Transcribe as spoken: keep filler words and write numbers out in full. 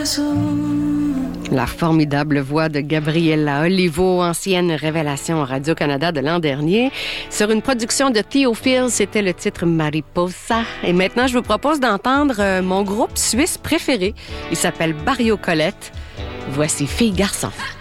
La formidable voix de Gabriella Olivo, ancienne révélation Radio-Canada de l'an dernier. Sur une production de Théophile, c'était le titre Mariposa. Et maintenant, je vous propose d'entendre mon groupe suisse préféré. Il s'appelle Barrio Colette. Voici Filles Garçons.